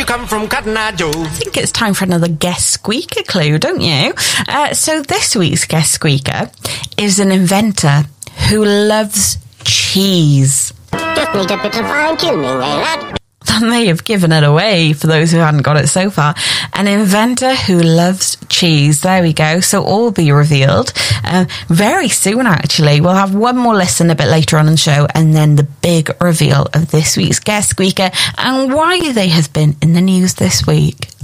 come from Cotton Eye Joe. I think it's time for another guest squeaker clue, don't you? So this week's guest squeaker is an inventor who loves cheese. Just need a bit of fine-tuning, eh, lad? That may have given it away for those who hadn't got it so far. An inventor who loves cheese. There we go. So all will be revealed very soon, actually. We'll have one more listen a bit later on in the show, and then the big reveal of this week's guest squeaker and why they have been in the news this week.